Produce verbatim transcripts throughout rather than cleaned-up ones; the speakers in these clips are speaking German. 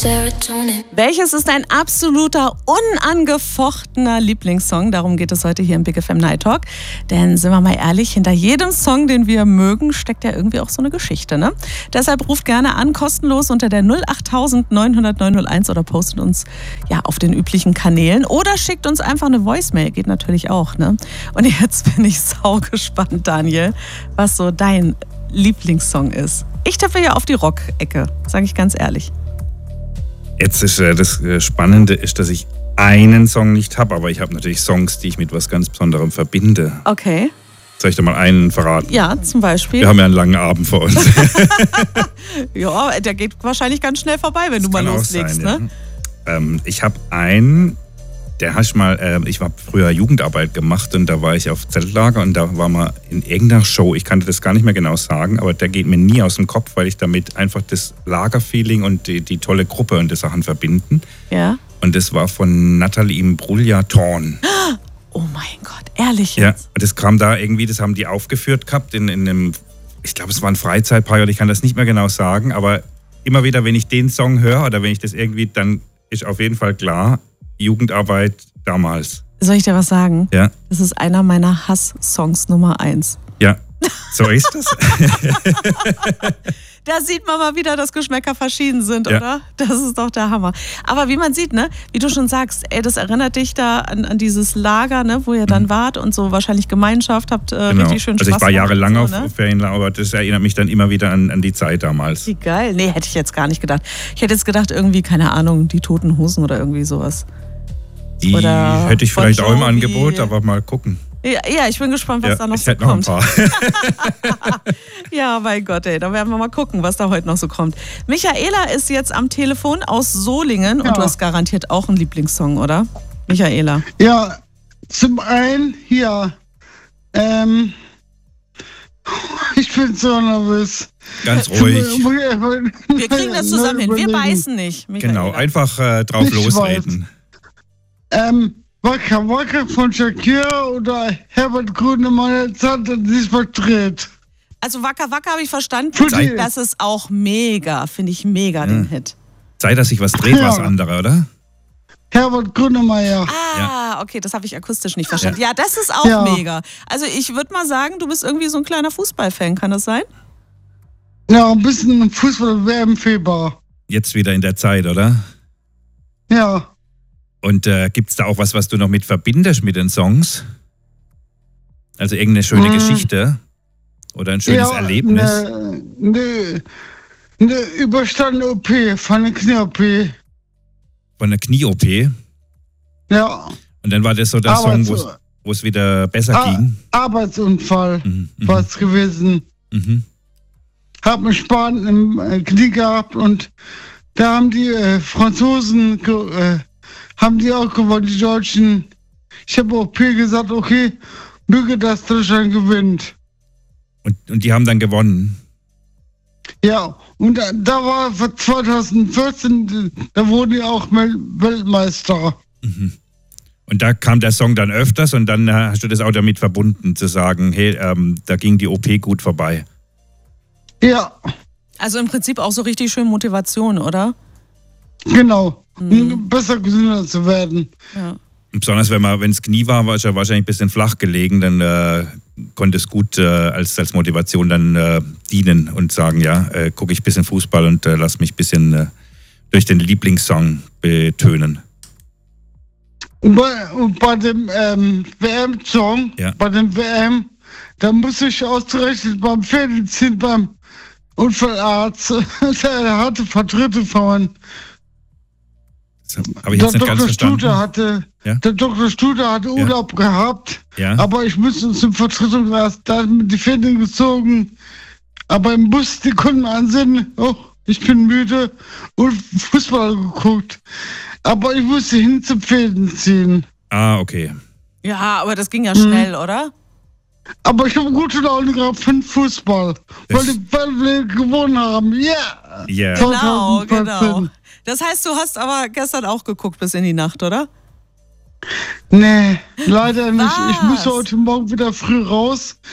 Serotonin. Welches ist dein absoluter, unangefochtener Lieblingssong? Darum geht es heute hier im Big F M Night Talk. Denn sind wir mal ehrlich, hinter jedem Song, den wir mögen, steckt ja irgendwie auch so eine Geschichte, ne? Deshalb ruft gerne an, kostenlos unter der null acht neun null null null eins oder postet uns ja auf den üblichen Kanälen oder schickt uns einfach eine Voicemail, geht natürlich auch, ne? Und jetzt bin ich sau gespannt, Daniel, was so dein Lieblingssong ist. Ich tippe ja auf die Rock-Ecke, sage ich ganz ehrlich. Jetzt ist äh, das äh, Spannende, ist, dass ich einen Song nicht habe, aber ich habe natürlich Songs, die ich mit was ganz Besonderem verbinde. Okay. Soll ich da mal einen verraten? Ja, zum Beispiel. Wir haben ja einen langen Abend vor uns. Ja, der geht wahrscheinlich ganz schnell vorbei, wenn das du mal loslegst. Sein, ne? Ja. Ähm, ich habe einen, der hast mal, äh, ich habe früher Jugendarbeit gemacht und da war ich auf Zeltlager und da war mal in irgendeiner Show, ich kann das gar nicht mehr genau sagen, aber der geht mir nie aus dem Kopf, weil ich damit einfach das Lagerfeeling und die, die tolle Gruppe und die Sachen verbinden. Ja. Und das war von Nathalie Imbruglia, Torn. Oh mein Gott, ehrlich jetzt? Ja, das kam da irgendwie, das haben die aufgeführt gehabt in, in einem, ich glaube es war ein Freizeitpark, ich kann das nicht mehr genau sagen, aber immer wieder, wenn ich den Song höre oder wenn ich das irgendwie, dann ist auf jeden Fall klar, Jugendarbeit damals. Soll ich dir was sagen? Ja. Das ist einer meiner Hass-Songs Nummer eins. Ja, so ist das. Da sieht man mal wieder, dass Geschmäcker verschieden sind, ja. Oder? Das ist doch der Hammer. Aber wie man sieht, ne, wie du schon sagst, ey, das erinnert dich da an, an dieses Lager, ne, wo ihr dann mhm. wart und so wahrscheinlich Gemeinschaft habt, äh, genau. richtig schön Spaß. Also ich war jahrelang so, auf ne? Ferienlager, aber das erinnert mich dann immer wieder an, an die Zeit damals. Wie geil. Nee, hätte ich jetzt gar nicht gedacht. Ich hätte jetzt gedacht, irgendwie, keine Ahnung, die Toten Hosen oder irgendwie sowas. Die oder hätte ich vielleicht Bon Jovi. auch im Angebot, aber mal gucken. Ja, ja, ich bin gespannt, was ja, da noch ich so hätte kommt. Noch ein paar. Ja, mein Gott, ey, da werden wir mal gucken, was da heute noch so kommt. Michaela ist jetzt am Telefon aus Solingen ja. Und du hast garantiert auch einen Lieblingssong, oder? Michaela. Ja, zum einen hier, ähm, ich bin so nervös. Ganz ruhig. Wir kriegen das zusammen hin, wir beißen nicht, Michaela. Genau, einfach äh, drauf ich losreden. Ähm, Waka Waka von Shakira oder Herbert Grönemeyer hat sich verdreht. Also Waka Waka habe ich verstanden, Zeit. Das ist auch mega, finde ich mega, ja. Den Hit. Sei, dass sich was dreht, ja. Was andere, oder? Herbert Grönemeyer. Ah, ja. Okay, das habe ich akustisch nicht verstanden. Ja, ja das ist auch ja. mega. Also ich würde mal sagen, du bist irgendwie so ein kleiner Fußballfan, kann das sein? Ja, ein bisschen Fußball-W M Februar. Jetzt wieder in der Zeit, oder? Ja. Und äh, gibt es da auch was, was du noch mit verbindest mit den Songs? Also irgendeine schöne hm. Geschichte oder ein schönes ja, Erlebnis? Eine ne, ne überstandene O P, von einer Knie-O P. Von einer Knie-O P? Ja. Und dann war das so der Arbeits- Song, wo es wieder besser Ar- ging? Arbeitsunfall mhm, war es gewesen. Mhm. Hab einen Span im Knie gehabt und da haben die äh, Franzosen ge- äh, haben die auch gewonnen, die Deutschen. Ich habe O P gesagt, okay, möge das Deutschland gewinnt. Und, und die haben dann gewonnen? Ja, und da, da war zwanzig vierzehn, da wurden die auch Weltmeister. Mhm. Und da kam der Song dann öfters und dann hast du das auch damit verbunden, zu sagen, hey, ähm, da ging die O P gut vorbei. Ja. Also im Prinzip auch so richtig schön Motivation, oder? Genau. Mhm. Besser gesünder zu werden. Ja. Besonders wenn man, wenn es Knie war, war es ja wahrscheinlich ein bisschen flach gelegen, dann äh, konnte es gut äh, als, als Motivation dann äh, dienen und sagen, ja, äh, gucke ich ein bisschen Fußball und äh, lass mich ein bisschen äh, durch den Lieblingssong betönen. Und bei, und bei dem ähm, W M-Song, ja. bei dem W M, da muss ich ausgerechnet beim Pferdeziehen, beim Unfallarzt, der hatte Vertretung von Habe ich jetzt der nicht ganz Doktor verstanden. Studer hatte, ja? Der Doktor Studer hatte Urlaub ja. gehabt, ja? aber ich musste zum Vertretungsarzt, da hat mir die Fäden gezogen, aber im Bus, die konnten ansehen, oh, ich bin müde und Fußball geguckt. Aber ich musste hin zum Fäden ziehen. Ah, okay. Ja, aber das ging ja schnell, mhm. oder? Aber ich habe gute Laune gehabt für den Fußball, weil die, weil wir gewonnen haben. Ja! Yeah. Genau, genau. Das heißt, du hast aber gestern auch geguckt bis in die Nacht, oder? Nee, leider nicht. Was? Ich muss heute Morgen wieder früh raus,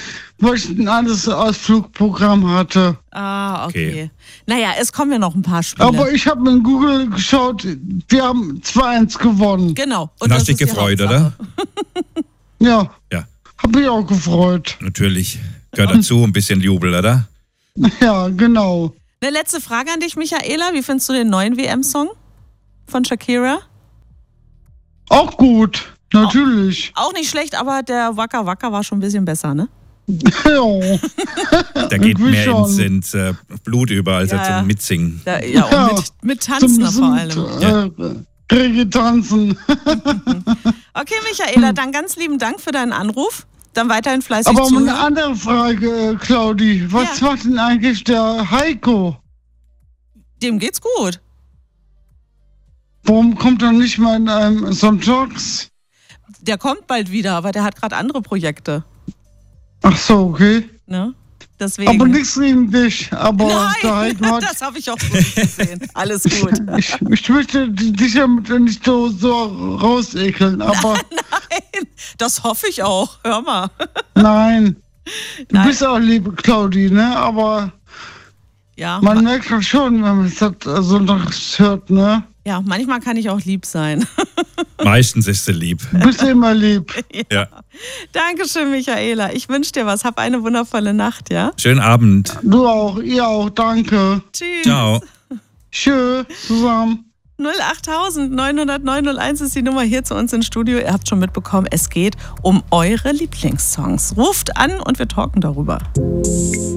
weil ich ein anderes Ausflugprogramm hatte. Ah, okay. Okay. Naja, es kommen ja noch ein paar Spiele. Aber ich habe in Google geschaut, wir haben zwei eins gewonnen. Genau. Und hast dich ist die gefreut, Hauptsache. oder? Ja, Ja, habe ich auch gefreut. natürlich. Gehört dazu, ein bisschen Jubel, oder? Ja, genau. Eine letzte Frage an dich, Michaela. Wie findest du den neuen W M-Song von Shakira? Auch gut, natürlich. Auch nicht schlecht, aber der Waka Waka war schon ein bisschen besser, ne? Ja. Da geht Irgendwie mehr ins, schon. ins äh, Blut über, als Ja, jetzt ja. zum Mitsingen. Da, ja, und Ja, mit, mit Tanzen vor allem. Äh, Reggae tanzen. Okay, Michaela, dann ganz lieben Dank für deinen Anruf. Dann weiterhin fleißig Aber zuhören. eine andere Frage, äh, Claudi. Was Ja. macht denn eigentlich der Heiko? Dem geht's gut. Warum kommt er nicht mal in einem Sonntags? Der kommt bald wieder, aber der hat gerade andere Projekte. Ach so, okay. Ne? Deswegen. Aber nichts gegen dich. Aber der Nein, Heiko hat. das habe ich auch so nicht gesehen. Alles gut. Ich, ich möchte dich ja mit- nicht so, so rausekeln, aber Nein, das hoffe ich auch. Hör mal. nein. Du Nein. bist auch liebe Claudi, ne? Aber Ja, man ma merkt doch schon, wenn man es hat, also noch hört, ne? ja, manchmal kann ich auch lieb sein. Meistens ist sie lieb. Du bist immer lieb. Ja. Dankeschön, Michaela. Ich wünsche dir was. Hab eine wundervolle Nacht, ja? Schönen Abend. Du auch, ihr auch, danke. Tschüss. Ciao. Tschö, zusammen. null acht neun null neun null eins ist die Nummer hier zu uns ins Studio. Ihr habt schon mitbekommen, es geht um eure Lieblingssongs. Ruft an und wir talken darüber.